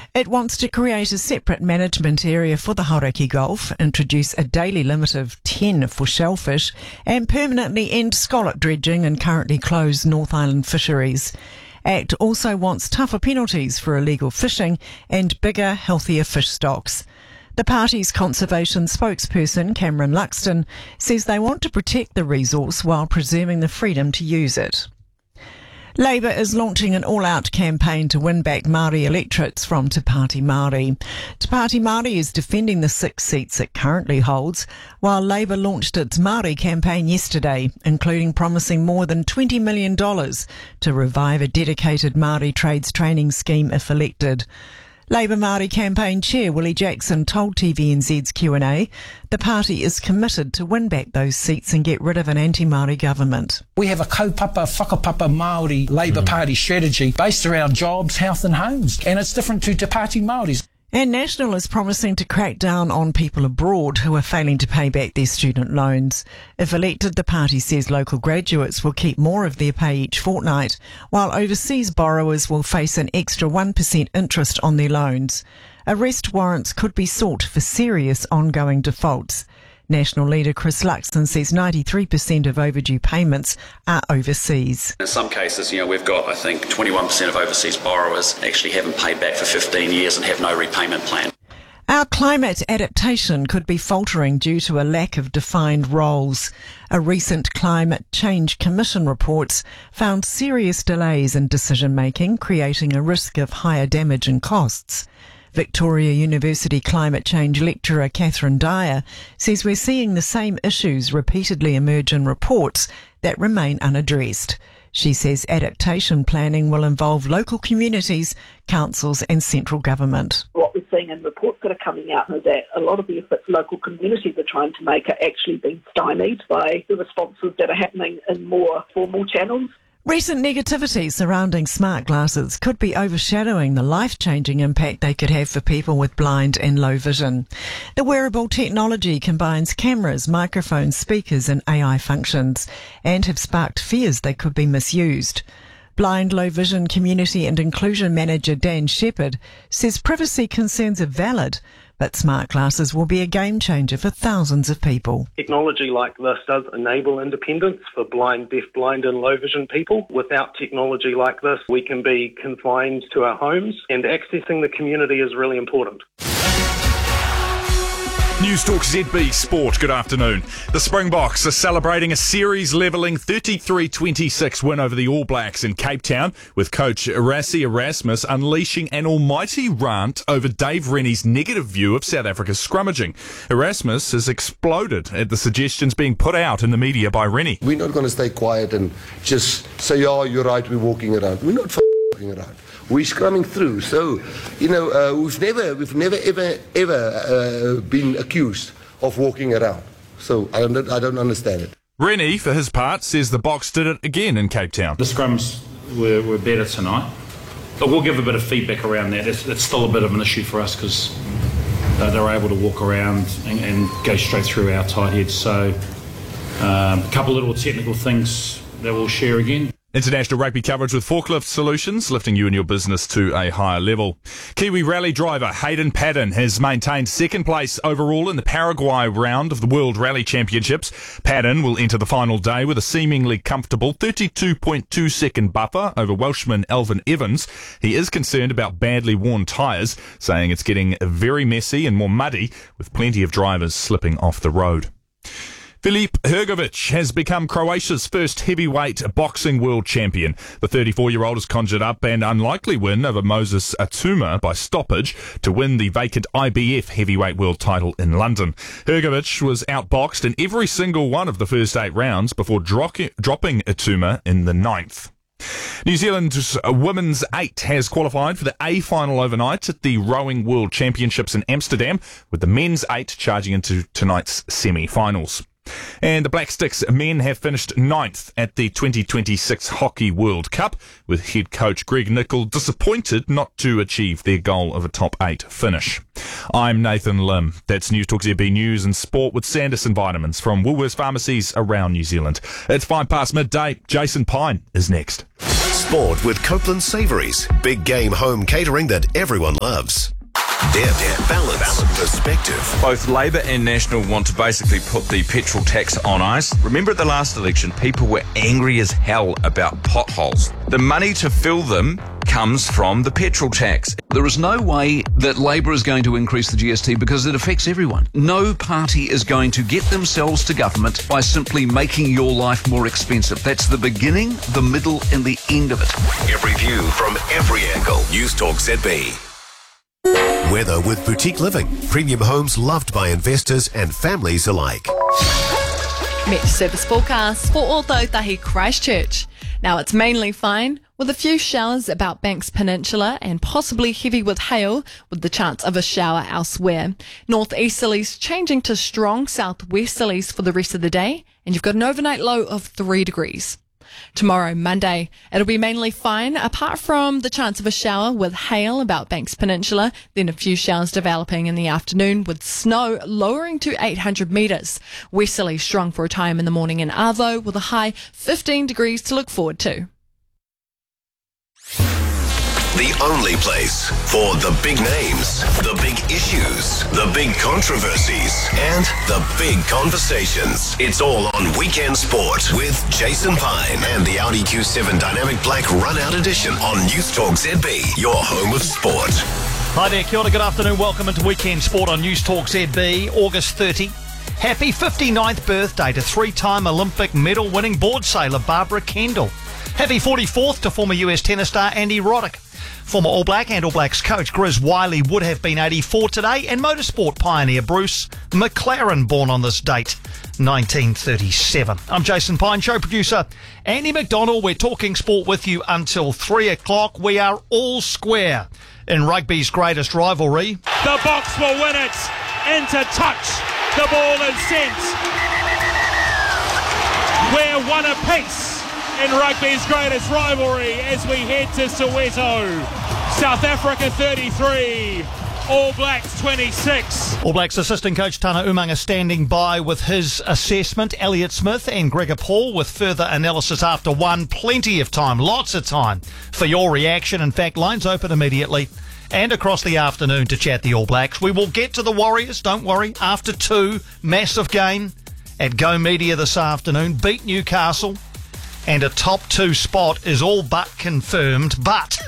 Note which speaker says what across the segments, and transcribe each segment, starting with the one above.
Speaker 1: It wants to create a separate management area for the Hauraki Gulf, introduce a daily limit of 10 for shellfish, and permanently end scallop dredging in currently closed North Island fisheries. ACT also wants tougher penalties for illegal fishing and bigger, healthier fish stocks. The party's conservation spokesperson, Cameron Luxton, says they want to protect the resource while preserving the freedom to use it. Labour is launching an all-out campaign to win back Māori electorates from Te Pāti Māori. Te Pāti Māori is defending the 6 seats it currently holds, while Labour launched its Māori campaign yesterday, including promising more than $20 million to revive a dedicated Māori trades training scheme if elected. Labour Māori campaign chair Willie Jackson told TVNZ's Q&A the party is committed to win back those seats and get rid of an anti-Māori government.
Speaker 2: We have a kaupapa, whakapapa Māori Labour Party strategy based around jobs, health and homes, and it's different to Te Pāti Māoris.
Speaker 1: And National is promising to crack down on people abroad who are failing to pay back their student loans. If elected, the party says local graduates will keep more of their pay each fortnight, while overseas borrowers will face an extra 1% interest on their loans. Arrest warrants could be sought for serious ongoing defaults. National leader Chris Luxton says 93% of overdue payments are overseas.
Speaker 3: In some cases, we've got, I think, 21% of overseas borrowers actually haven't paid back for 15 years and have no repayment plan.
Speaker 1: Our climate adaptation could be faltering due to a lack of defined roles. A recent Climate Change Commission report found serious delays in decision-making, creating a risk of higher damage and costs. Victoria University climate change lecturer Catherine Dyer says we're seeing the same issues repeatedly emerge in reports that remain unaddressed. She says adaptation planning will involve local communities, councils and central government.
Speaker 4: What we're seeing in reports that are coming out is that a lot of the efforts local communities are trying to make are actually being stymied by the responses that are happening in more formal channels.
Speaker 1: Recent negativity surrounding smart glasses could be overshadowing the life-changing impact they could have for people with blind and low vision. The wearable technology combines cameras, microphones, speakers and AI functions and have sparked fears they could be misused. Blind Low Vision Community and Inclusion Manager Dan Shepherd says privacy concerns are valid, but smart glasses will be a game changer for thousands of people.
Speaker 5: Technology like this does enable independence for blind, deaf-blind and low vision people. Without technology like this, we can be confined to our homes, and accessing the community is really important.
Speaker 6: Newstalk ZB Sport, good afternoon. The Springboks are celebrating a series-levelling 33-26 win over the All Blacks in Cape Town, with coach Rassie Erasmus unleashing an almighty rant over Dave Rennie's negative view of South Africa's scrummaging. Erasmus has exploded at the suggestions being put out in the media by Rennie.
Speaker 7: We're not going to stay quiet and just say, oh, you're right, we're walking around. We're not walking around. We're scrumming through. So, we've never ever been accused of walking around. So I don't understand it.
Speaker 6: Rennie, for his part, says the Boks did it again in Cape Town.
Speaker 8: The scrums were better tonight. But we'll give a bit of feedback around that. It's still a bit of an issue for us because they were able to walk around and go straight through our tight heads. So a couple of little technical things that we'll share again.
Speaker 6: International rugby coverage with Forklift Solutions, lifting you and your business to a higher level. Kiwi rally driver Hayden Paddon has maintained second place overall in the Paraguay round of the World Rally Championships. Paddon will enter the final day with a seemingly comfortable 32.2 second buffer over Welshman Elvin Evans. He is concerned about badly worn tyres, saying it's getting very messy and more muddy, with plenty of drivers slipping off the road. Filip Hrgović has become Croatia's first heavyweight boxing world champion. The 34-year-old has conjured up an unlikely win over Moses Atuma by stoppage to win the vacant IBF heavyweight world title in London. Hrgović was outboxed in every single one of the first 8 rounds before dropping Atuma in the 9th. New Zealand's Women's 8 has qualified for the A final overnight at the Rowing World Championships in Amsterdam, with the Men's 8 charging into tonight's semi-finals. And the Black Sticks men have finished 9th at the 2026 Hockey World Cup, with head coach Greg Nicol disappointed not to achieve their goal of a top 8 finish. I'm Nathan Lim. That's Newstalk ZB News and Sport with Sanderson Vitamins from Woolworths pharmacies around New Zealand. It's 5 past midday. Jason Pine is next.
Speaker 9: Sport with Copeland Savouries. Big game home catering that everyone loves. Depth, balance, perspective.
Speaker 10: Both Labour and National want to basically put the petrol tax on ice. Remember at the last election, people were angry as hell about potholes. The money to fill them comes from the petrol tax.
Speaker 11: There is no way that Labour is going to increase the GST because it affects everyone. No party is going to get themselves to government by simply making your life more expensive. That's the beginning, the middle and the end of it.
Speaker 9: Every view from every angle. News Talk ZB. Weather with Boutique Living. Premium homes loved by investors and families alike.
Speaker 12: Met service forecast for Ōtautahi Christchurch. Now it's mainly fine, with a few showers about Banks Peninsula and possibly heavy with hail, with the chance of a shower elsewhere. Northeasterlies changing to strong southwesterlies for the rest of the day, and you've got an overnight low of 3 degrees. Tomorrow, Monday, it'll be mainly fine, apart from the chance of a shower with hail about Banks Peninsula, then a few showers developing in the afternoon with snow lowering to 800 metres. Westerly strong for a time in the morning in Arvo, with a high 15 degrees to look forward to.
Speaker 9: The only place for the big names, the big issues, the big controversies, and the big conversations. It's all on Weekend Sport with Jason Pine and the Audi Q7 Dynamic Black Run-Out Edition on News Talk ZB, your home of sport.
Speaker 13: Hi there, kia ora, good afternoon. Welcome into Weekend Sport on News Talk ZB, August 30. Happy 59th birthday to 3-time Olympic medal-winning board sailor Barbara Kendall. Happy 44th to former US tennis star Andy Roddick. Former All Black and All Blacks coach Grizz Wiley would have been 84 today, and motorsport pioneer Bruce McLaren born on this date, 1937. I'm Jason Pine, show producer Andy McDonald. We're talking sport with you until 3 o'clock. We are all square in rugby's greatest rivalry.
Speaker 14: The Box will win it. Into touch. The ball is sent. We're one apiece in rugby's greatest rivalry as we head to Soweto. South Africa 33, All Blacks 26.
Speaker 13: All Blacks assistant coach Tana Umaga standing by with his assessment. Elliot Smith and Gregor Paul with further analysis after one. Plenty of time, lots of time for your reaction. In fact, lines open immediately and across the afternoon to chat the All Blacks. We will get to the Warriors, don't worry. After 2, massive game at Go Media this afternoon. Beat Newcastle. And a top 2 spot is all but confirmed. But,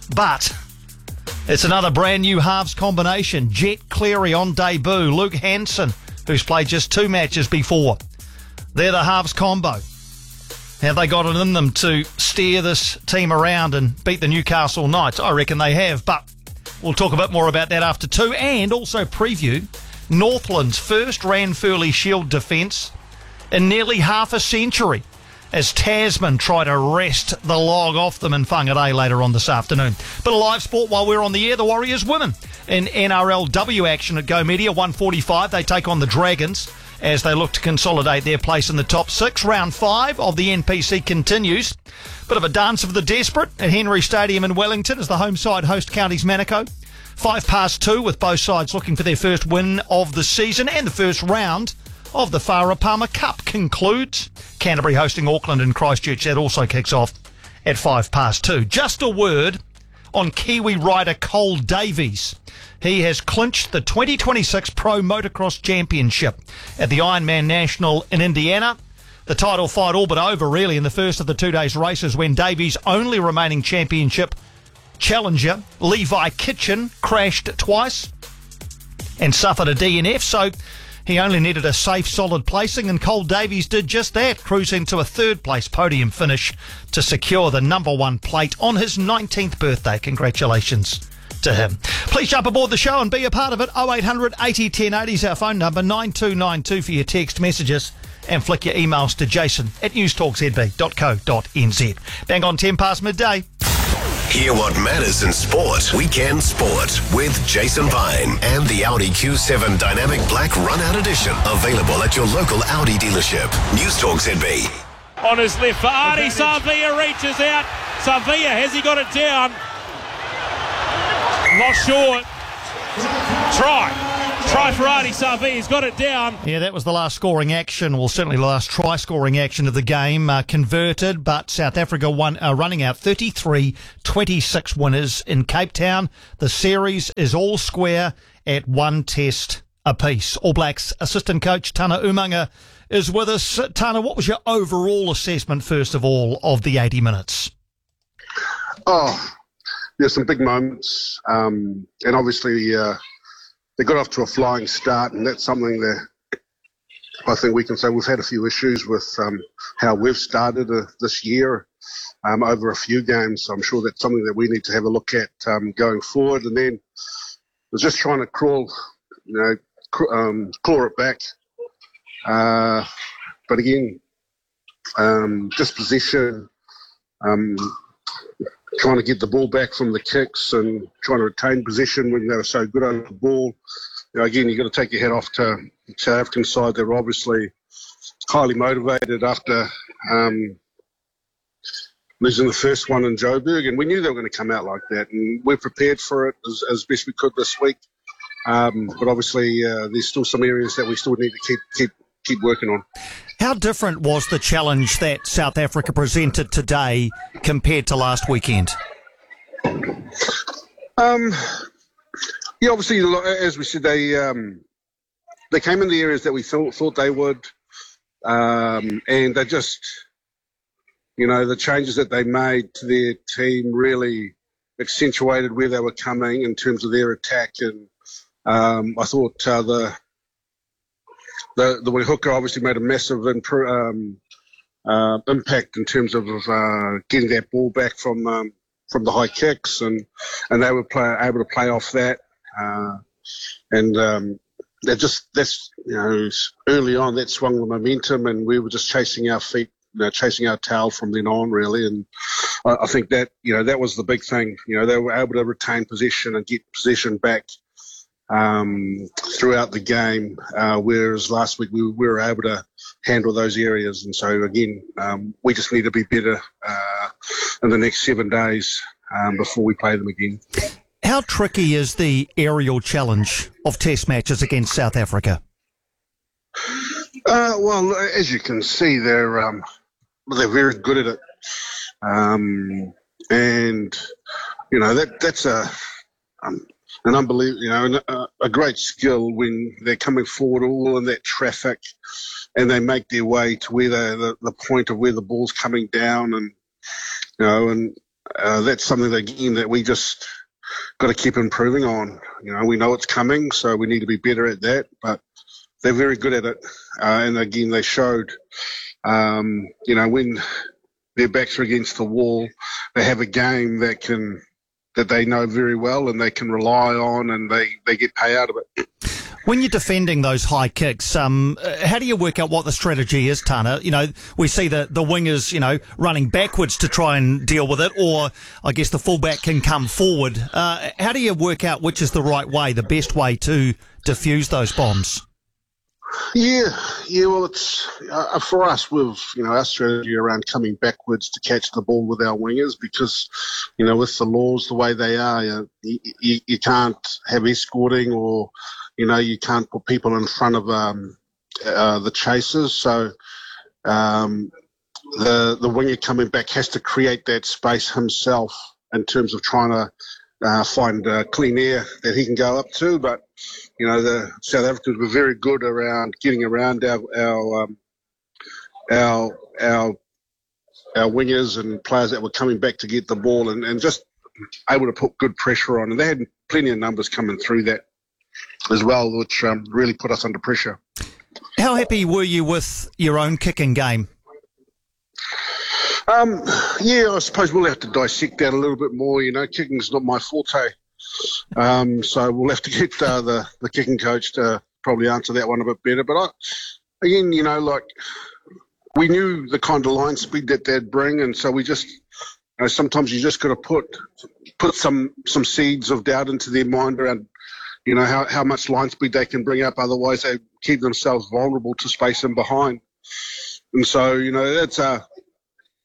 Speaker 13: it's another brand new halves combination. Jet Cleary on debut. Luke Hansen, who's played just 2 matches before. They're the halves combo. Have they got it in them to steer this team around and beat the Newcastle Knights? I reckon they have, but we'll talk a bit more about that after 2, and also preview Northland's first Ranfurly Shield defence in nearly half a century, as Tasman try to wrest the log off them in Whangarei later on this afternoon. Bit of live sport while we're on the air. The Warriors women in NRLW action at Go Media, 1:45. They take on the Dragons as they look to consolidate their place in the top 6. Round 5 of the NPC continues. Bit of a dance of the desperate at Henry Stadium in Wellington as the home side host Counties Manukau. 2:05 with both sides looking for their first win of the season, and the first round of the Farah Palmer Cup concludes. Canterbury hosting Auckland and Christchurch. That also kicks off at 2:05. Just a word on Kiwi rider Cole Davies. He has clinched the 2026 Pro Motocross Championship at the Ironman National in Indiana. The title fight all but over, really, in the first of the 2 days races, when Davies' only remaining championship challenger, Levi Kitchen, crashed twice and suffered a DNF, so he only needed a safe, solid placing, and Cole Davies did just that, cruising to a 3rd-place podium finish to secure the number 1 plate on his 19th birthday. Congratulations to him. Please jump aboard the show and be a part of it. 0800 80 1080 is our phone number, 9292 for your text messages, and flick your emails to jason@newstalkzb.co.nz. Bang on 10 past midday.
Speaker 9: Hear what matters in sport. Weekend Sport with Jason Pine and the Audi Q7 Dynamic Black Run-Out Edition. Available at your local Audi dealership. News Talk ZB.
Speaker 14: On his left for Artie. Savia reaches out. Savia, has he got it down? Not sure. Try. Try for Artie Savi. He's got it down.
Speaker 13: Yeah, that was the last scoring action, well, certainly the last try-scoring action of the game, converted, but South Africa running out 33-26 winners in Cape Town. The series is all square at one test apiece. All Blacks assistant coach Tana Umaga is with us. Tana, what was your overall assessment, first of all, of the 80 minutes?
Speaker 15: Oh, there's some big moments, and obviously they got off to a flying start, and that's something that I think we can say we've had a few issues with how we've started this year over a few games. So I'm sure that's something that we need to have a look at going forward. And then was just trying to claw it back. But again, disposition, trying to get the ball back from the kicks and trying to retain possession when they were so good over the ball. Again, you've got to take your hat off to the South African side. They're obviously highly motivated after losing the first one in Joburg, and we knew they were going to come out like that, and we're prepared for it as best we could this week. But obviously, there's still some areas that we still need to keep working on.
Speaker 13: How different was the challenge that South Africa presented today compared to last weekend? Yeah, obviously, as we said, they came in the areas that we thought they would, and they just, the changes that they made to their team really accentuated where they were coming in terms of their attack. And I thought the way Hooker obviously made a massive impact in terms of getting that ball back from the high kicks, and they were able to play off that. That's early on that swung the momentum, and we were just chasing our feet, chasing our tail from then on, really. And I think that that was the big thing. They were able to retain possession and get possession back throughout the game, whereas last week we were able to handle those areas. And so again, we just need to be better in the next 7 days before we play them again. How tricky is the aerial challenge of test matches against South Africa?
Speaker 15: Well, as you can see, they're very good at it, and that's an unbelievable, a great skill when they're coming forward all in that traffic, and they make their way to where the point of where the ball's coming down, and that's something that we just got to keep improving on. We know it's coming, so we need to be better at that, but they're very good at it. And again, they showed, when their backs are against the wall, they have a game that they know very well and they can rely on, and they get pay out of it.
Speaker 13: When you're defending those high kicks, how do you work out what the strategy is, Tana? We see the wingers, running backwards to try and deal with it, or I guess the fullback can come forward. How do you work out which is the right way, the best way to defuse those bombs?
Speaker 15: Yeah. Well, it's for us with our strategy around coming backwards to catch the ball with our wingers, because with the laws the way they are, you can't have escorting, or you can't put people in front of the chasers. So the winger coming back has to create that space himself in terms of trying to find clean air that he can go up to. But the South Africans were very good around getting around our wingers and players that were coming back to get the ball, and just able to put good pressure on. And they had plenty of numbers coming through that as well, which really put us under pressure.
Speaker 13: How happy were you with your own kicking game?
Speaker 15: I suppose we'll have to dissect that a little bit more. Kicking's not my forte. So we'll have to get the kicking coach to probably answer that one a bit better. But we knew the kind of line speed that they'd bring, and so we just, sometimes you just got to put some seeds of doubt into their mind around, how much line speed they can bring up. Otherwise, they keep themselves vulnerable to space in behind. And so, that's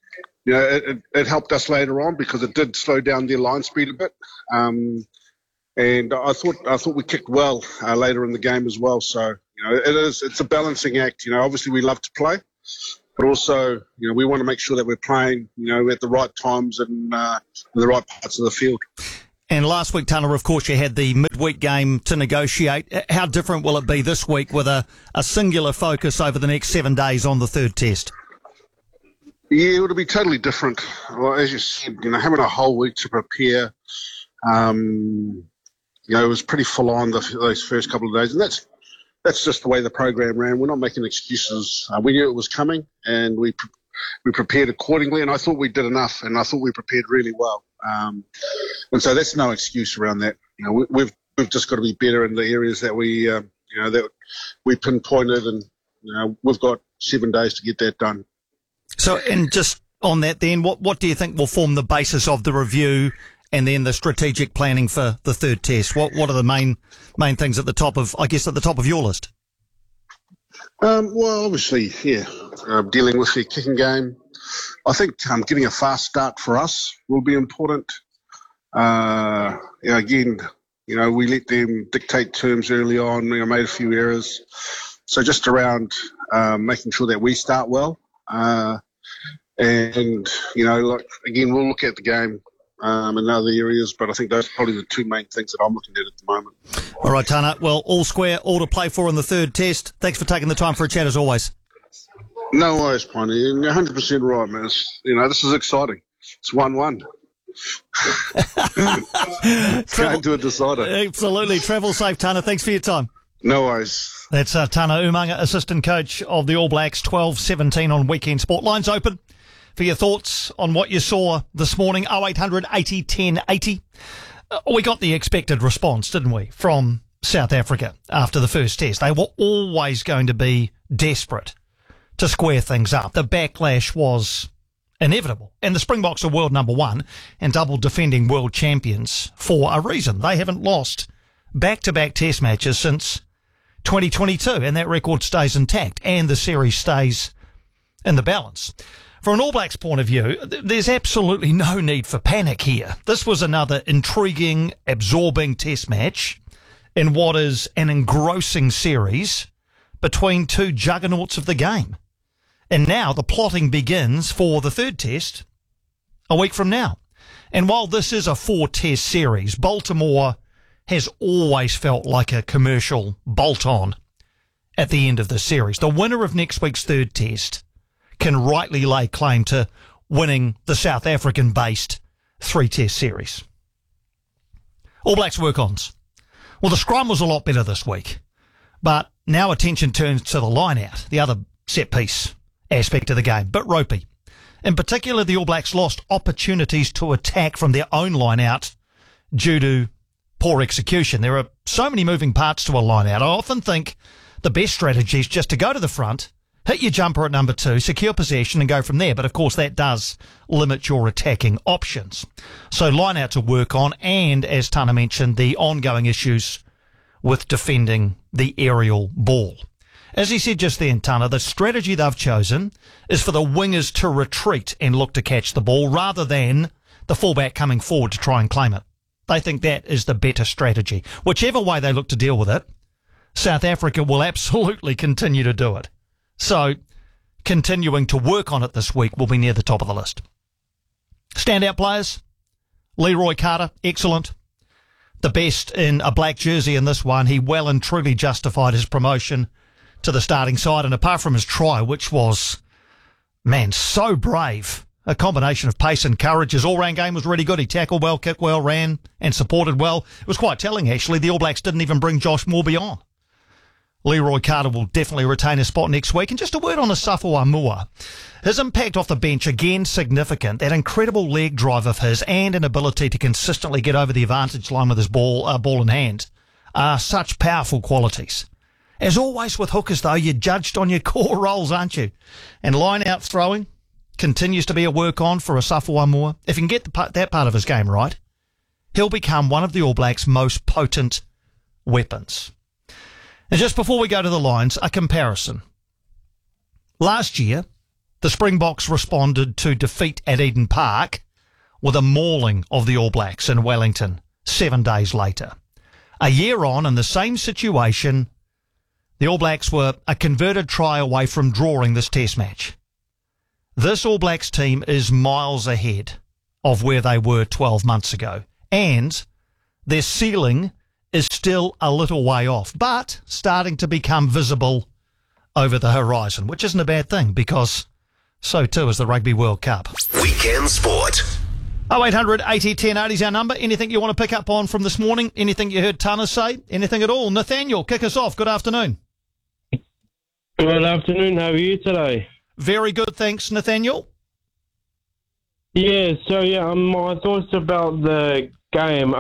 Speaker 15: it helped us later on, because it did slow down their line speed a bit. And I thought we kicked well later in the game as well. So, it's a balancing act. Obviously we love to play, but also, we want to make sure that we're playing, at the right times and in the right parts of the field.
Speaker 13: And last week, Tana, of course, you had the midweek game to negotiate. How different will it be this week with a singular focus over the next 7 days on the third test?
Speaker 15: Yeah, it'll be totally different. Well, as you said, having a whole week to prepare, it was pretty full on those first couple of days. And that's just the way the program ran. We're not making excuses. We knew it was coming, and we prepared accordingly, and I thought we did enough, and I thought we prepared really well. And so that's no excuse around that. We've just got to be better in the areas that we pinpointed, and we've got 7 days to get that done. So,
Speaker 13: and just on that then, what do you think will form the basis of the review and then the strategic planning for the third test? What are the main things at the top of your list? Well, obviously, dealing with the kicking game. I think getting a fast start for us will be important. Again, we let them dictate terms early on. Made a few errors. So just around making sure that we start well. And, again, we'll look at the game in other areas, but I think those are probably the two main things that I'm looking at the moment. All right, Tana. Well, all square, all to play for in the third test. Thanks for taking the time for a chat as always. No worries, Piney. You're 100% right, man. This is exciting. It's 1-1. Going to a decider. Absolutely. Travel safe, Tana. Thanks for your time. No worries. That's Tana Umaga, assistant coach of the All Blacks, 12-17 on Weekend Sport. Lines open for your thoughts on what you saw this morning. 0800 80 10 80. We got the expected response, didn't we, from South Africa after the first test. They were always going to be desperate to square things up. The backlash was inevitable. And the Springboks are world number one and double defending world champions for a reason. They haven't lost back-to-back test matches since 2022, and that record stays intact, and the series stays in the balance. From an All Blacks point of view, there's absolutely no need for panic here. This was another intriguing, absorbing test match in what is an engrossing series between two juggernauts of the game. And now the plotting begins for the third test a week from now. And while this is a 4-test series, Baltimore has always felt like a commercial bolt-on at the end of the series. The winner of next week's third test can rightly lay claim to winning the South African-based 3-test series. All Blacks work-ons. Well, the scrum was a lot better this week, but now attention turns to the line-out, the other set-piece aspect of the game, but ropey. In particular, the All Blacks lost opportunities to attack from their own line-out due to poor execution. There are so many moving parts to a line-out. I often think the best strategy is just to go to the front, hit your jumper at number 2, secure possession and go from there. But of course that does limit your attacking options. So line-out to work on, and as Tana mentioned, the ongoing issues with defending the aerial ball. As he said just then, Tana, the strategy they've chosen is for the wingers to retreat and look to catch the ball rather than the fullback coming forward to try and claim it. They think that is the better strategy. Whichever way they look to deal with it, South Africa will absolutely continue to do it. So, continuing to work on it this week will be near the top of the list. Standout players, Leroy Carter, excellent. The best in a black jersey in this one. He well and truly justified his promotion to the starting side, and apart from his try, which was, man, so brave, a combination of pace and courage. His all-round game was really good. He tackled well, kicked well, ran and supported well. It was quite telling, actually. The All Blacks didn't even bring Josh Morby on. Leroy Carter will definitely retain his spot next week. And just a word on Asafo Aumua. His impact off the bench, again, significant. That incredible leg drive of his and an ability to consistently get over the advantage line with his ball in hand are such powerful qualities. As always with hookers, though, you're judged on your core roles, aren't you? And line-out throwing continues to be a work on for Asafo Aumua. If he can get that part of his game right, he'll become one of the All Blacks' most potent weapons. And just before we go to the lines, a comparison. Last year, the Springboks responded to defeat at Eden Park with a mauling of the All Blacks in Wellington 7 days later. A year on, in the same situation, the All Blacks were a converted try away from drawing this Test match. This All Blacks team is miles ahead of where they were 12 months ago, and their ceiling is still a little way off, but starting to become visible over the horizon, which isn't a bad thing because so too is the Rugby World Cup.
Speaker 9: Weekend Sport.
Speaker 13: 0800 80 10 80 is our number. Anything you want to pick up on from this morning? Anything you heard Tana say? Anything at all? Nathaniel, kick us off. Good afternoon.
Speaker 16: Good afternoon. How are you today?
Speaker 13: Very good, thanks, Nathaniel.
Speaker 16: Yeah, my thoughts about the game.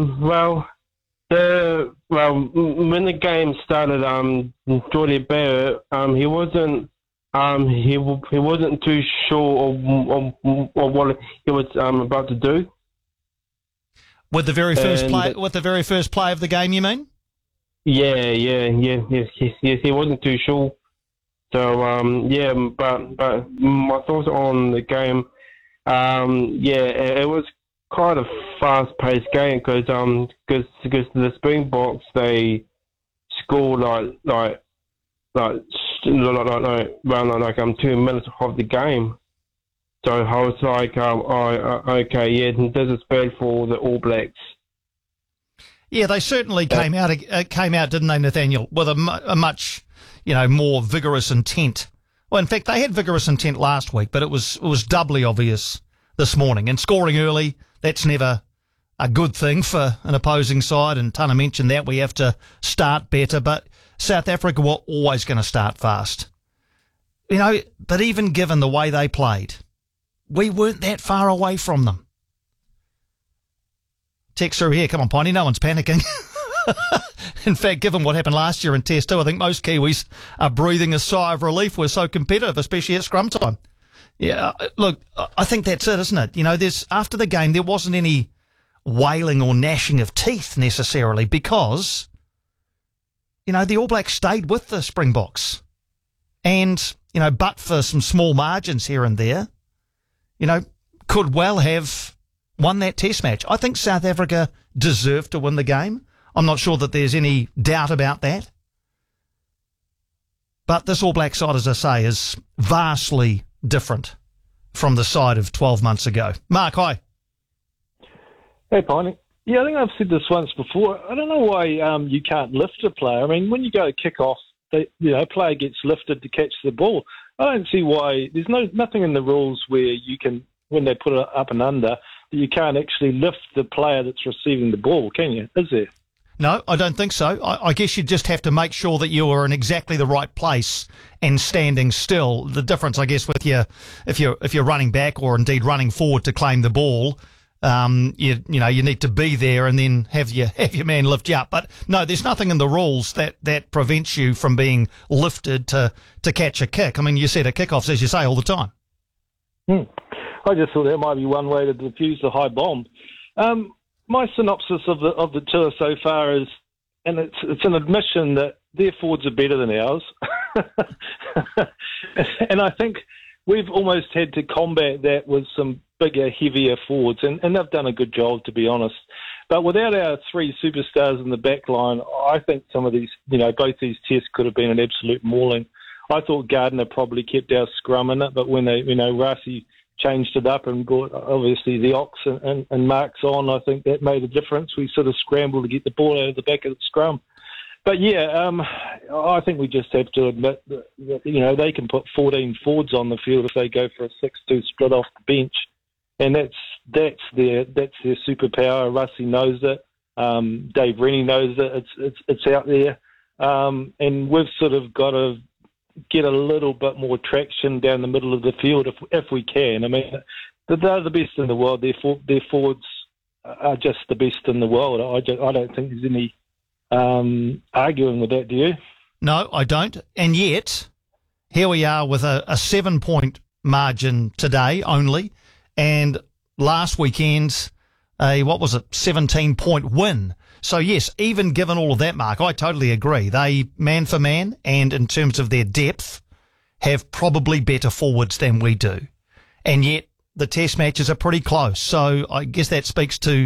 Speaker 16: When the game started, Jordy Barrett, he wasn't too sure of what he was about to do.
Speaker 13: With the very first play of the game, you mean?
Speaker 16: Yes, he wasn't too sure. So but my thoughts on the game, it was quite a fast-paced game because the Springboks, they scored like 2 minutes of the game. So I was like, this is bad for the All Blacks.
Speaker 13: Yeah, they certainly came out, didn't they, Nathaniel, with a much, more vigorous intent. Well, in fact, they had vigorous intent last week, but it was doubly obvious this morning. And scoring early, that's never a good thing for an opposing side. And Tana mentioned that we have to start better, but South Africa were always going to start fast. But even given the way they played, we weren't that far away from them. Text through here, come on, Piney, no one's panicking. In fact, given what happened last year in Test 2, I think most Kiwis are breathing a sigh of relief. We're so competitive, especially at scrum time. Yeah, look, I think that's it, isn't it? After the game, there wasn't any wailing or gnashing of teeth necessarily because, the All Blacks stayed with the Springboks. And, but for some small margins here and there, could well have won that Test match. I think South Africa deserved to win the game. I'm not sure that there's any doubt about that. But this All Black side, as I say, is vastly different from the side of 12 months ago. Mark, hi.
Speaker 17: Hey, Piney. Yeah, I think I've said this once before. I don't know why you can't lift a player. I mean, when you go to kick off, a player gets lifted to catch the ball. I don't see why. There's nothing in the rules where you can, when they put it up and under, that you can't actually lift the player that's receiving the ball, can you? Is there?
Speaker 13: No, I don't think so. I guess you just have to make sure that you are in exactly the right place and standing still. The difference, I guess, with if you're running back or indeed running forward to claim the ball, you need to be there and then have your man lift you up. But no, there's nothing in the rules that prevents you from being lifted to catch a kick. I mean, you said at kickoffs, as you say, all the time.
Speaker 17: I just thought that might be one way to defuse the high bomb. My synopsis of the tour so far is, and it's an admission that their forwards are better than ours, and I think we've almost had to combat that with some bigger, heavier forwards, and they've done a good job, to be honest. But without our three superstars in the back line, I think some of these, both these tests could have been an absolute mauling. I thought Gardner probably kept our scrum in it, but when they, Rasi changed it up and brought, obviously, the Ox and Marks on, I think that made a difference. We sort of scrambled to get the ball out of the back of the scrum. But, yeah, I think we just have to admit that, they can put 14 forwards on the field if they go for a 6-2 split off the bench. And that's their superpower. Rasi knows it. Dave Rennie knows it. It's out there. And we've sort of got to get a little bit more traction down the middle of the field if we can. I mean, they're the best in the world. Their forwards are just the best in the world. I don't think there's any arguing with that, do you?
Speaker 13: No, I don't. And yet, here we are with a 7-point margin today only, and last weekend, a 17-point win. So, yes, even given all of that, Mark, I totally agree. They, man for man, and in terms of their depth, have probably better forwards than we do. And yet, the test matches are pretty close. So, I guess that speaks to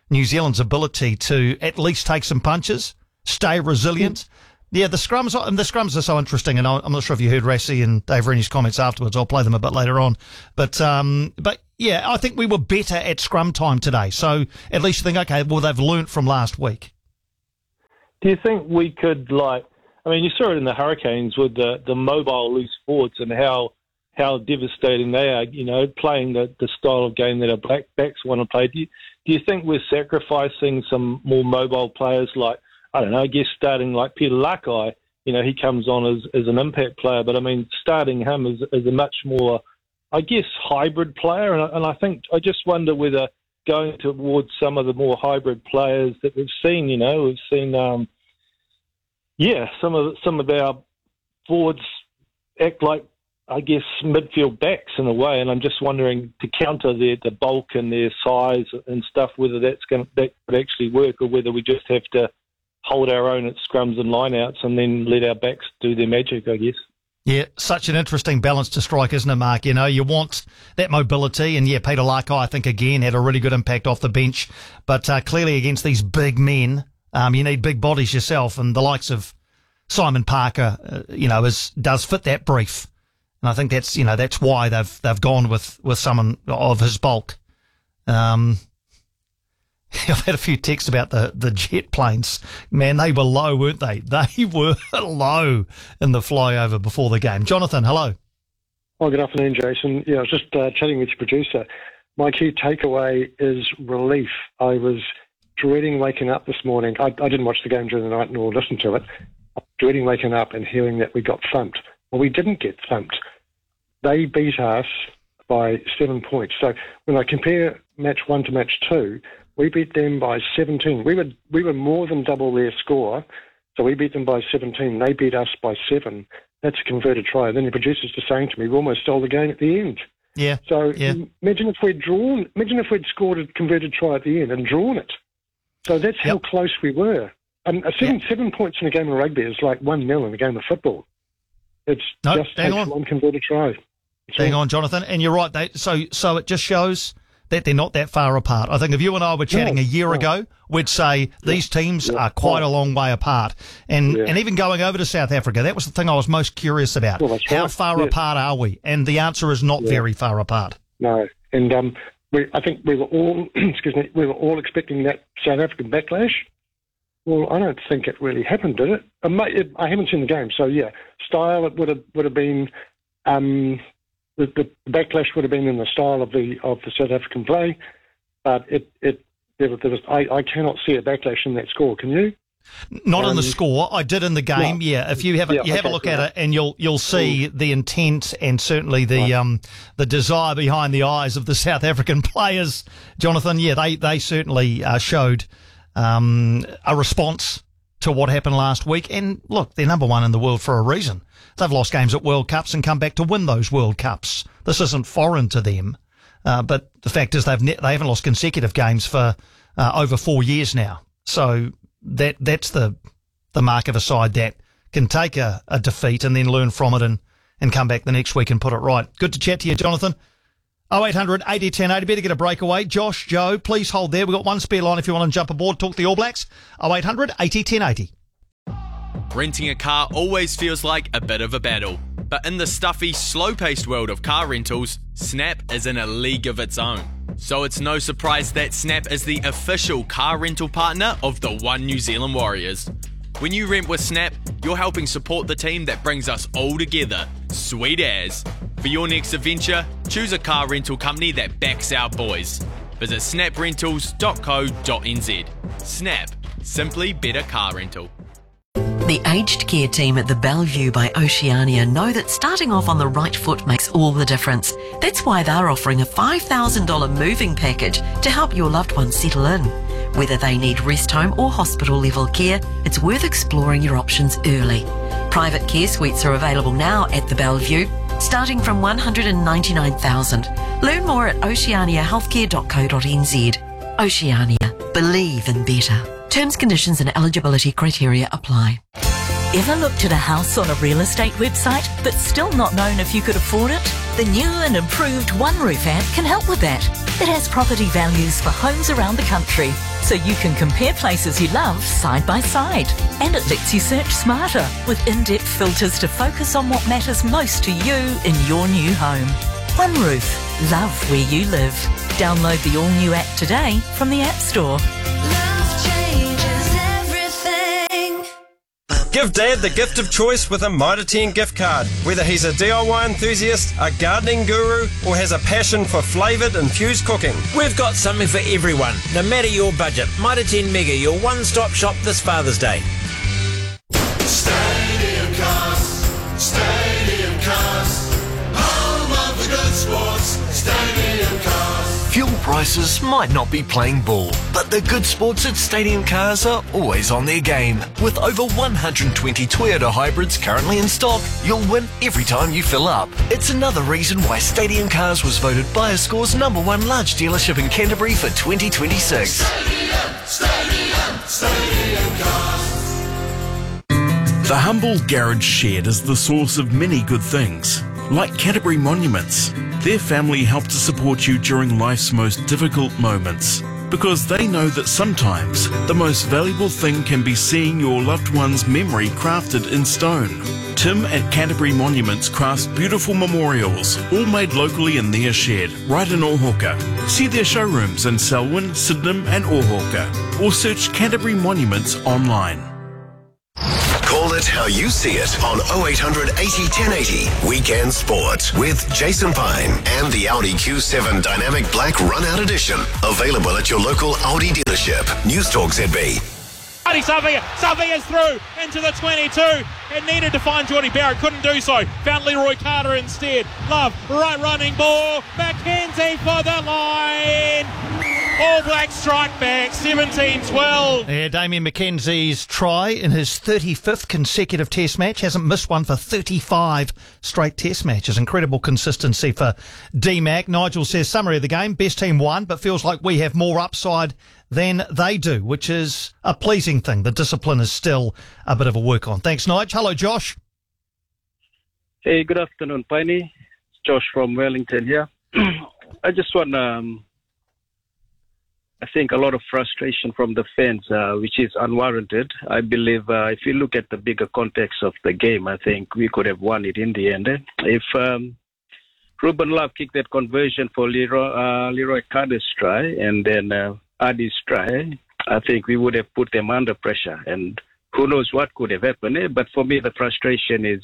Speaker 13: New Zealand's ability to at least take some punches, stay resilient. Yeah, the scrums are so interesting, and I'm not sure if you heard Rassie and Dave Rennie's comments afterwards. I'll play them a bit later on. But yeah, I think we were better at scrum time today. So at least you think, okay, well, they've learnt from last week.
Speaker 17: Do you think we could, you saw it in the Hurricanes with the mobile loose forwards and how devastating they are, playing the style of game that our black backs want to play. Do you think we're sacrificing some more mobile players like, I guess starting like Peter Lakai, he comes on as an impact player, but starting him as a much more, hybrid player. And I just wonder whether going towards some of the more hybrid players that we've seen, some of our forwards act like, midfield backs in a way, and I'm just wondering to counter the bulk and their size and stuff, whether that could actually work, or whether we just have to hold our own at scrums and lineouts and then let our backs do their magic, I guess.
Speaker 13: Yeah, such an interesting balance to strike, isn't it, Mark? You want that mobility, and yeah, Peter Lakai, I think, again, had a really good impact off the bench, but clearly against these big men, you need big bodies yourself, and the likes of Simon Parker, does fit that brief. And I think that's why they've gone with someone of his bulk. I've had a few texts about the jet planes. Man, they were low, weren't they? They were low in the flyover before the game. Jonathan, hello.
Speaker 18: Oh, good afternoon, Jason. Yeah, I was just chatting with your producer. My key takeaway is relief. I was dreading waking up this morning. I didn't watch the game during the night nor listen to it. I was dreading waking up and hearing that we got thumped. Well, we didn't get thumped. They beat us by 7 points. So when I compare match 1 to match 2, we beat them by 17. We were more than double their score, so we beat them by 17. They beat us by 7. That's a converted try. And then the producer's just saying to me, we almost stole the game at the end.
Speaker 13: Yeah.
Speaker 18: So
Speaker 13: yeah.
Speaker 18: Imagine if we'd scored a converted try at the end and drawn it. So that's how close we were. 7 points in a game of rugby is like 1-0 in a game of football. It's just one converted try.
Speaker 13: Hang on, Jonathan, and you're right. So it just shows that they're not that far apart. I think if you and I were chatting a year ago, we'd say these teams are quite a long way apart. And even going over to South Africa, that was the thing I was most curious about. Well, how far apart are we? And the answer is not very far apart.
Speaker 18: No, and I think we were all, we were all expecting that South African backlash. Well, I don't think it really happened, did it? I haven't seen the game, so yeah, style it would have been. The backlash would have been in the style of the South African play, but there was I cannot see a backlash in that score. Can you?
Speaker 13: Not in the score. I did in the game. No. Yeah, if you have a look at it, and you'll see the intent and certainly the desire behind the eyes of the South African players, Jonathan. Yeah, they certainly showed a response to what happened last week. And look, they're number one in the world for a reason. They've lost games at World Cups and come back to win those World Cups. This isn't foreign to them. But the fact is they haven't lost consecutive games for over 4 years now. So that's the mark of a side that can take a defeat and then learn from it and come back the next week and put it right. Good to chat to you, Jonathan. 0800 80 1080. Better get a breakaway. Josh, Joe, please hold there. We've got one spare line if you want to jump aboard, talk to the All Blacks. 0800 80 1080.
Speaker 19: Renting a car always feels like a bit of a battle. But in the stuffy, slow-paced world of car rentals, Snap is in a league of its own. So it's no surprise that Snap is the official car rental partner of the One New Zealand Warriors. When you rent with Snap, you're helping support the team that brings us all together. Sweet as. For your next adventure, choose a car rental company that backs our boys. Visit snaprentals.co.nz. Snap. Simply better car rental.
Speaker 20: The aged care team at the Bellevue by Oceania know that starting off on the right foot makes all the difference. That's why they're offering a $5,000 moving package to help your loved ones settle in. Whether they need rest home or hospital level care, it's worth exploring your options early. Private care suites are available now at the Bellevue, starting from $199,000. Learn more at oceaniahealthcare.co.nz. Oceania. Believe in better. Terms, conditions and eligibility criteria apply.
Speaker 21: Ever looked at a house on a real estate website but still not known if you could afford it? The new and improved OneRoof app can help with that. It has property values for homes around the country, so you can compare places you love side by side. And it lets you search smarter with in-depth filters to focus on what matters most to you in your new home. OneRoof. Love where you live. Download the all-new app today from the App Store.
Speaker 22: Give Dad the gift of choice with a Mitre 10 gift card. Whether he's a DIY enthusiast, a gardening guru, or has a passion for flavoured infused cooking.
Speaker 23: We've got something for everyone, no matter your budget. Mitre 10 Mega, your one-stop shop this Father's Day.
Speaker 24: Stadium Cars, Stadium Cars, home of the good sports, Stadium Cars.
Speaker 9: Fuel prices might not be playing ball, but the good sports at Stadium Cars are always on their game. With over 120 Toyota hybrids currently in stock, you'll win every time you fill up. It's another reason why Stadium Cars was voted BuyerScore's #1 large dealership in Canterbury for 2026.
Speaker 24: Stadium Cars.
Speaker 25: The humble garage shed is the source of many good things, like Canterbury Monuments. Their family help to support you during life's most difficult moments, because they know that sometimes the most valuable thing can be seeing your loved one's memory crafted in stone. Tim at Canterbury Monuments crafts beautiful memorials, all made locally in their shed, right in Ōhauka. See their showrooms in Selwyn, Sydenham and Ōhauka, or search Canterbury Monuments online.
Speaker 9: Call it how you see it on 0800 80 1080 Weekend Sport with Jason Pine and the Audi Q7 Dynamic Black Run-Out Edition. Available at your local Audi dealership. News Talk ZB.
Speaker 14: Savia's through into the 22. It needed to find Geordie Barrett, couldn't do so. Found Leroy Carter instead. Love, right running ball. McKenzie for the line. All Blacks strike back, 17-12.
Speaker 13: Yeah, Damien McKenzie's try in his 35th consecutive Test match. Hasn't missed one for 35 straight Test matches. Incredible consistency for D-Mac. Nigel says, summary of the game, best team won, but feels like we have more upside than they do, which is a pleasing thing. The discipline is still a bit of a work on. Thanks, Nige. Hello, Josh.
Speaker 26: Hey, good afternoon, Piney. It's Josh from Wellington here. I just want I think a lot of frustration from the fans, which is unwarranted. I believe if you look at the bigger context of the game, I think we could have won it in the end. If Ruben Love kicked that conversion for Leroy Carter's try and then Adi's try, I think we would have put them under pressure. And who knows what could have happened. But for me, the frustration is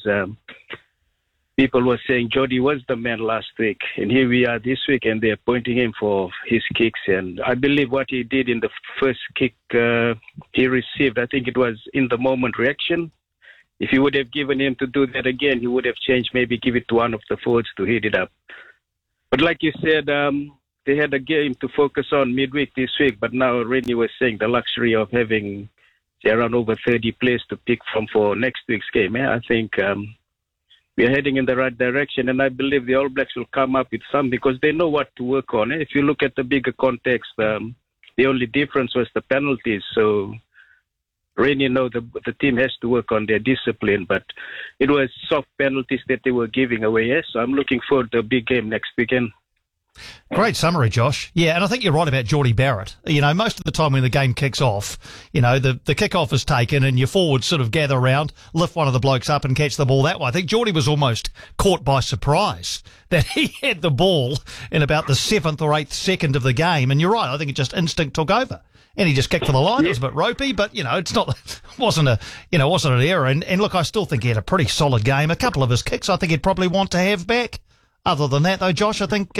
Speaker 26: people were saying Jody was the man last week, and here we are this week, and they're pointing him for his kicks. And I believe what he did in the first kick he received, I think it was in the moment reaction. If you would have given him to do that again, he would have changed, maybe give it to one of the forwards to hit it up. But like you said, they had a game to focus on midweek this week, but now Rennie was saying the luxury of having around over 30 players to pick from for next week's game. I think we are heading in the right direction, and I believe the All Blacks will come up with something because they know what to work on. If you look at the bigger context, the only difference was the penalties. So Rennie knows the team has to work on their discipline, but it was soft penalties that they were giving away. Yes, so I'm looking forward to a big game next weekend.
Speaker 13: Great summary, Josh. Yeah, and I think you're right about Geordie Barrett. You know, most of the time when the game kicks off, you know, the kick-off is taken and your forwards sort of gather around, lift one of the blokes up and catch the ball that way. I think Geordie was almost caught by surprise that he had the ball in about the 7th or 8th second of the game. And you're right, I think it just instinct took over. And he just kicked for the line. It was a bit ropey, but, you know, wasn't an error. And look, I still think he had a pretty solid game. A couple of his kicks I think he'd probably want to have back. Other than that, though, Josh, I think,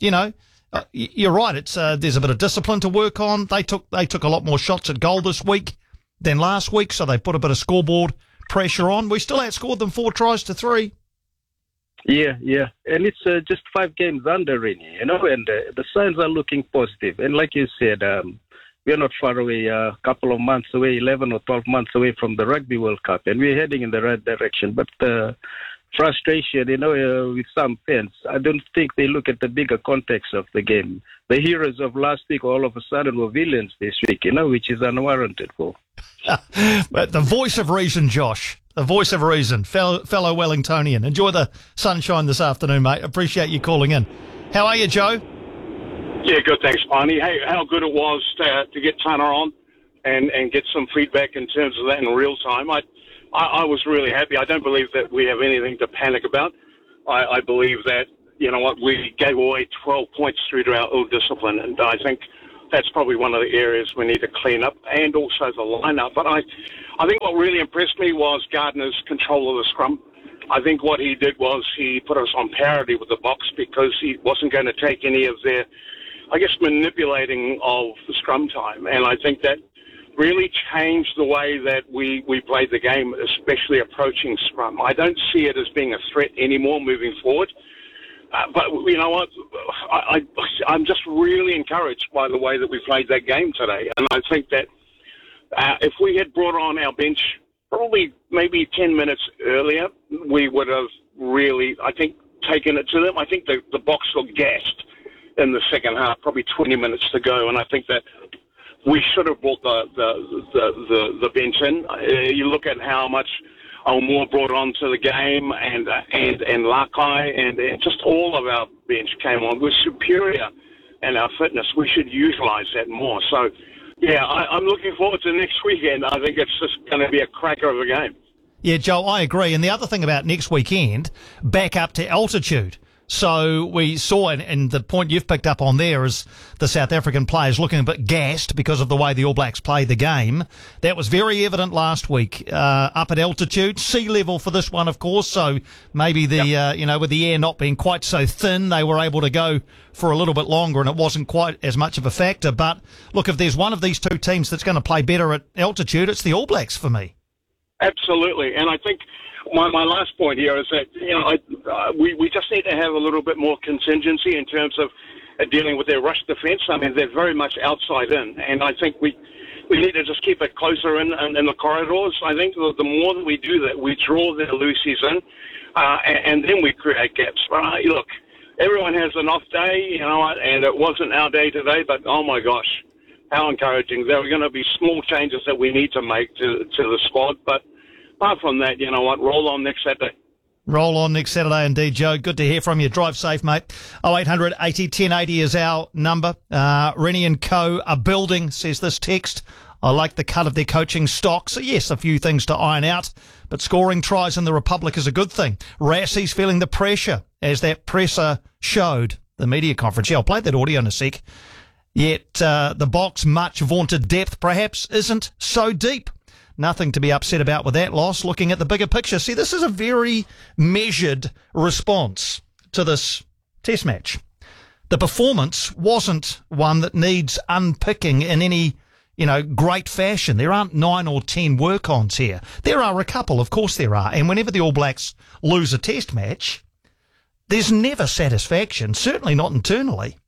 Speaker 13: you're right. It's there's a bit of discipline to work on. They took a lot more shots at goal this week than last week, so they put a bit of scoreboard pressure on. We still outscored them 4-3.
Speaker 26: Yeah. And it's just 5 games under, Rennie, and the signs are looking positive. And like you said, we're not far away, a couple of months away, 11 or 12 months away from the Rugby World Cup, and we're heading in the right direction. But frustration, with some fans. I don't think they look at the bigger context of the game. The heroes of last week all of a sudden were villains this week, which is unwarranted for.
Speaker 13: But the voice of reason, Josh. The voice of reason. Fellow Wellingtonian. Enjoy the sunshine this afternoon, mate. Appreciate you calling in. How are you, Joe?
Speaker 1: Yeah, good, thanks, Barney. Hey, how good it was to get Tanner on and get some feedback in terms of that in real time. I was really happy. I don't believe that we have anything to panic about. I believe that, we gave away 12 points through to our ill discipline, and I think that's probably one of the areas we need to clean up, and also the lineup. But I think what really impressed me was Gardner's control of the scrum. I think what he did was he put us on parity with the Box because he wasn't going to take any of their, manipulating of the scrum time. And I think that really changed the way that we played the game, especially approaching scrum. I don't see it as being a threat anymore moving forward. But you know what? I'm just really encouraged by the way that we played that game today. And I think that if we had brought on our bench probably maybe 10 minutes earlier, we would have really, taken it to them. I think the Box were gassed in the second half, probably 20 minutes to go. And I think that we should have brought the bench in. You look at how much Moore brought onto the game, and Lakai, and just all of our bench came on. We're superior in our fitness. We should utilise that more. So, yeah, I'm looking forward to next weekend. I think it's just going to be a cracker of a game.
Speaker 13: Yeah, Joe, I agree. And the other thing about next weekend, back up to altitude. So we saw, and the point you've picked up on there is the South African players looking a bit gassed because of the way the All Blacks play the game. That was very evident last week, up at altitude, sea level for this one, of course. So maybe with the air not being quite so thin, they were able to go for a little bit longer and it wasn't quite as much of a factor. But look, if there's one of these two teams that's going to play better at altitude, it's the All Blacks for me.
Speaker 1: Absolutely. And I think my last point here is that, we just need to have a little bit more contingency in terms of dealing with their rush defence. I mean, they're very much outside in, and I think we need to just keep it closer in the corridors. I think the more that we do that, we draw their loosies in, and then we create gaps. Look, everyone has an off day, and it wasn't our day today, but oh my gosh, how encouraging. There are going to be small changes that we need to make to the squad, but apart from that, roll on next Saturday.
Speaker 13: Roll on next Saturday indeed, Joe. Good to hear from you. Drive safe, mate. 0800 80 1080 is our number. Rennie and Co. are building, says this text. I like the cut of their coaching stock. So, yes, a few things to iron out, but scoring tries in the Republic is a good thing. Rassie's feeling the pressure, as that presser showed, the media conference. Yeah, I'll play that audio in a sec. Yet the Box much vaunted depth perhaps isn't so deep. Nothing to be upset about with that loss, looking at the bigger picture. See, this is a very measured response to this test match. The performance wasn't one that needs unpicking in any, great fashion. There aren't 9 or 10 work-ons here. There are a couple, of course there are. And whenever the All Blacks lose a test match, there's never satisfaction, certainly not internally.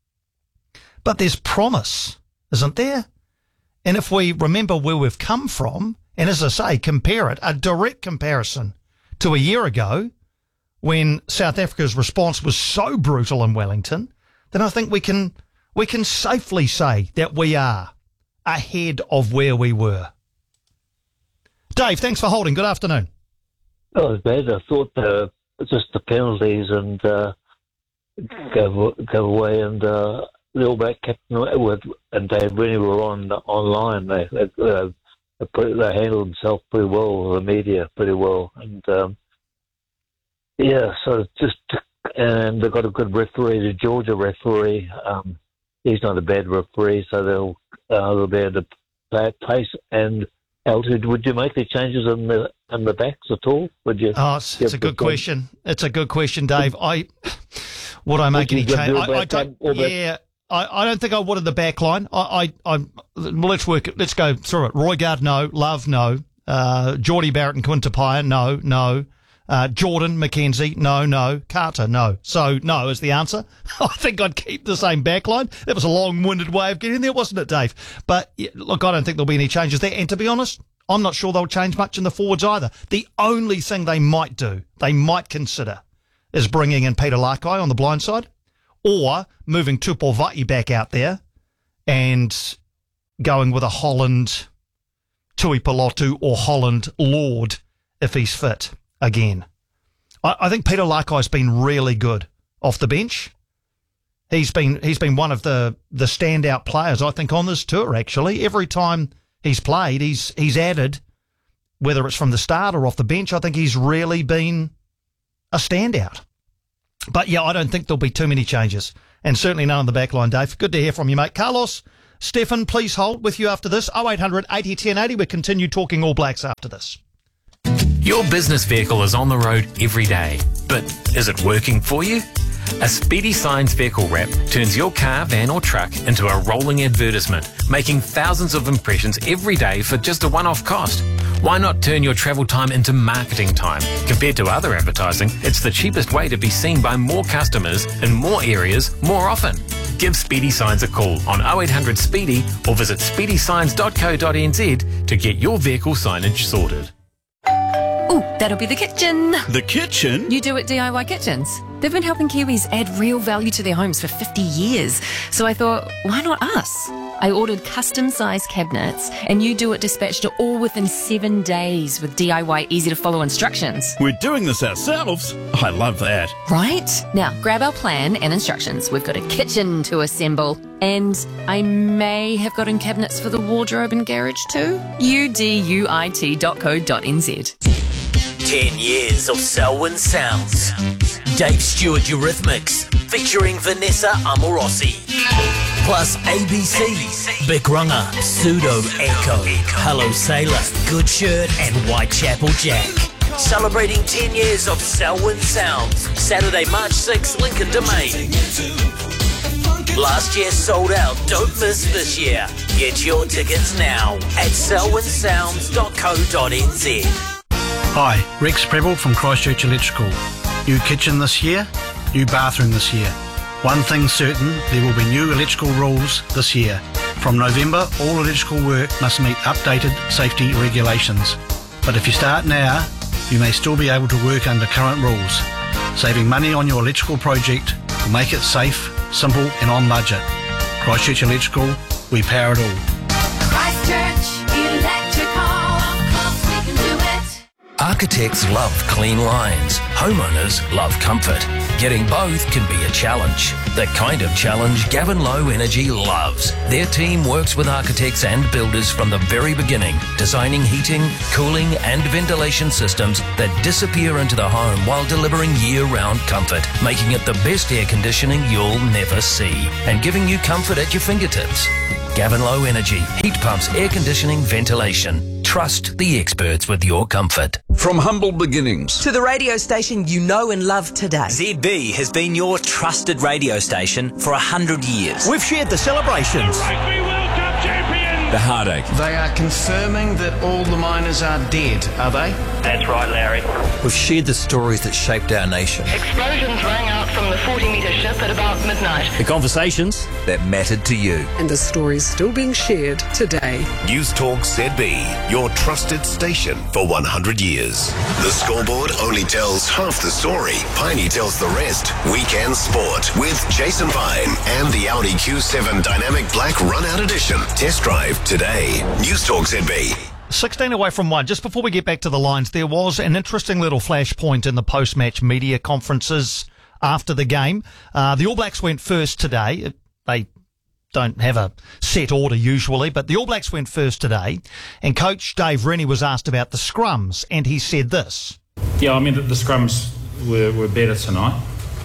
Speaker 13: But there's promise, isn't there? And if we remember where we've come from, and as I say, compare it, a direct comparison to a year ago when South Africa's response was so brutal in Wellington, then I think we can safely say that we are ahead of where we were. Dave, thanks for holding. Good afternoon.
Speaker 2: Oh, it was bad. I thought just the penalties and go away and the All Black captain and Dave Rennie were online. They handled themselves pretty well, the media pretty well, and and they got a good referee, the Georgia referee. He's not a bad referee, so they'll be able to play at pace and altitude. Would you make the changes in the backs at all? Would you?
Speaker 13: Oh, it's a good question. It's a good question, Dave. Would I make any change? I don't think I would in the back line. Let's go through it. Roygaard, no. Love, no. Geordie Barrett and Quinta Paya, no. Jordan, McKenzie, no. Carter, no. So, no is the answer. I think I'd keep the same back line. That was a long-winded way of getting there, wasn't it, Dave? But, look, I don't think there'll be any changes there. And to be honest, I'm not sure they'll change much in the forwards either. The only thing they might consider, is bringing in Peter Lakai on the blind side, or moving Tupou Vaa'i back out there and going with a Holland Tuipulotu or Holland Lord if he's fit again. I think Peter Lakai's been really good off the bench. He's been one of the standout players, I think, on this tour, actually. Every time he's played, he's added, whether it's from the start or off the bench. I think he's really been a standout. But, yeah, I don't think there'll be too many changes, and certainly none on the back line, Dave. Good to hear from you, mate. Carlos, Stefan, please hold with you after this. 0800 80 1080. We continue talking All Blacks after this.
Speaker 3: Your business vehicle is on the road every day, but is it working for you? A Speedy Signs vehicle wrap turns your car, van or truck into a rolling advertisement, making thousands of impressions every day for just a one-off cost. Why not turn your travel time into marketing time? Compared to other advertising, it's the cheapest way to be seen by more customers in more areas more often. Give Speedy Signs a call on 0800 Speedy or visit speedysigns.co.nz to get your vehicle signage sorted.
Speaker 4: Ooh, that'll be the kitchen.
Speaker 25: The kitchen?
Speaker 4: You Do It DIY Kitchens. They've been helping Kiwis add real value to their homes for 50 years. So I thought, why not us? I ordered custom-sized cabinets, and You Do It dispatched it all within 7 days with DIY easy-to-follow instructions.
Speaker 25: We're doing this ourselves. I love that.
Speaker 4: Right? Now, grab our plan and instructions. We've got a kitchen to assemble. And I may have gotten cabinets for the wardrobe and garage too. uduit.co.nz.
Speaker 23: 10 years of Selwyn Sounds. Dave Stewart Eurythmics featuring Vanessa Amorosi. Plus ABC, Big Runner, Pseudo Echo, Hello Sailor, Good Shirt and Whitechapel Jack. Celebrating 10 years of Selwyn Sounds. Saturday, March 6th, Lincoln Domain. Last year sold out. Don't miss this year. Get your tickets now at selwynsounds.co.nz.
Speaker 5: Hi, Rex Preble from Christchurch Electrical. New kitchen this year, new bathroom this year. One thing's certain, there will be new electrical rules this year. From November, all electrical work must meet updated safety regulations. But if you start now, you may still be able to work under current rules. Saving money on your electrical project will make it safe, simple and on budget. Christchurch Electrical, we power it all.
Speaker 21: Christchurch Electrical, of course we can do it.
Speaker 23: Architects love clean lines. Homeowners love comfort. Getting both can be a challenge. The kind of challenge Gavin Low Energy loves. Their team works with architects and builders from the very beginning, designing heating, cooling and ventilation systems that disappear into the home while delivering year-round comfort, making it the best air conditioning you'll never see and giving you comfort at your fingertips. Gavin Low Energy, heat pumps, air conditioning, ventilation. Trust the experts with your comfort.
Speaker 11: From humble beginnings
Speaker 6: to the radio station you know and love today.
Speaker 23: ZB has been your trusted radio station for 100 years.
Speaker 6: We've shared the celebrations.
Speaker 11: the heartache.
Speaker 7: They are confirming that all the miners are dead, are they?
Speaker 8: That's right, Larry.
Speaker 7: We've shared the stories that shaped our nation.
Speaker 8: Explosions rang out from the 40-metre ship at about midnight.
Speaker 7: The conversations
Speaker 11: that mattered to you.
Speaker 27: And the stories still being shared today.
Speaker 9: News Talk ZB, your trusted station for 100 years. The scoreboard only tells half the story. Piney tells the rest. Weekend Sport with Jason Vine and the Audi Q7 Dynamic Black Run-Out Edition. Test drive today. News Talk ZB.
Speaker 13: 16 away from one. Just before we get back to the lines, there was an interesting little flashpoint in the post-match media conferences after the game. The All Blacks went first today. They don't have a set order usually, but the All Blacks went first today. And Coach Dave Rennie was asked about the scrums, and he said this.
Speaker 28: Yeah, I mean, the scrums were better tonight.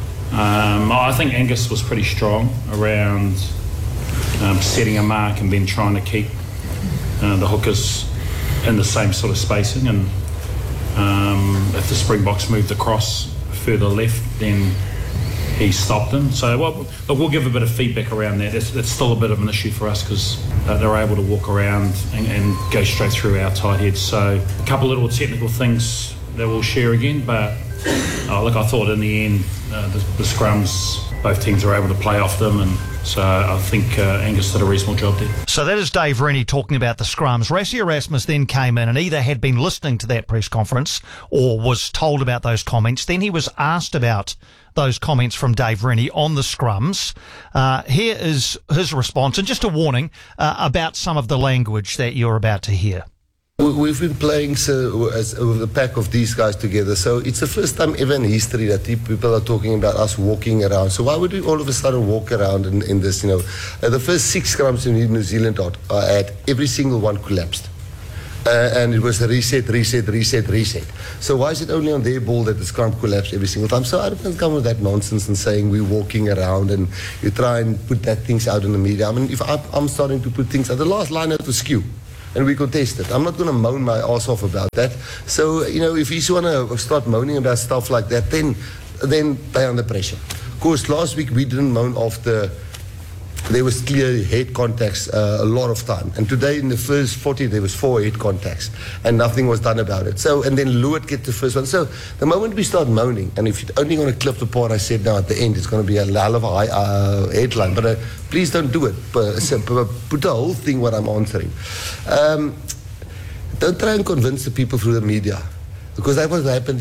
Speaker 28: I think Angus was pretty strong around setting a mark and then trying to keep the hookers in the same sort of spacing, and if the Springboks moved across further left, then he stopped them. So we'll give a bit of feedback around that. It's still a bit of an issue for us because they're able to walk around and go straight through our tight heads. So a couple of little technical things that we'll share again, but look, I thought in the end the scrums, both teams were able to play off them and So I think Angus did a reasonable job there.
Speaker 13: So that is Dave Rennie talking about the scrums. Rassie Erasmus then came in and either had been listening to that press conference or was told about those comments. Then he was asked about those comments from Dave Rennie on the scrums. Here is his response, and just a warning about some of the language that you're about to hear.
Speaker 10: We've been playing with a pack of these guys together, so it's the first time ever in history that people are talking about us walking around. So why would we all of a sudden walk around in this, you know? The first 6 scrums in New Zealand had every single one collapsed. And it was a reset. So why is it only on their ball that the scrum collapsed every single time? So I don't come with that nonsense and saying we're walking around and you try and put that things out in the media. I mean, if I'm starting to put things out, the last line out was skew. And we contested. I'm not going to moan my ass off about that. So, you know, if you want to start moaning about stuff like that, then they're under pressure. Of course, last week we didn't moan after there was clear head contacts a lot of time. And today in the first 40, there was 4 head contacts. And nothing was done about it. So, and then Lewitt get the first one. So the moment we start moaning, and if you're only going to clip the part I said now at the end, it's going to be a hell of a high headline. But please don't do it. Put the whole thing what I'm answering. Don't try and convince the people through the media. Because that was what happened